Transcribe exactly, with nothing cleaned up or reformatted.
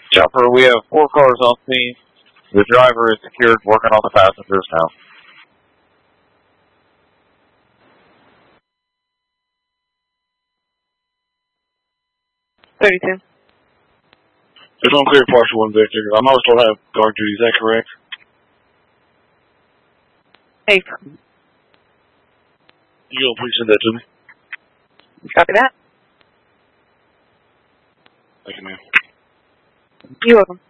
Chopper, we have four cars on scene. The driver is secured, working on the passengers now. thirty-two. It's unclear partial one, Victor. I know I still have guard duty, is that correct? Hey. You gonna please send that to me? Copy that. Thank you, ma'am. You're welcome.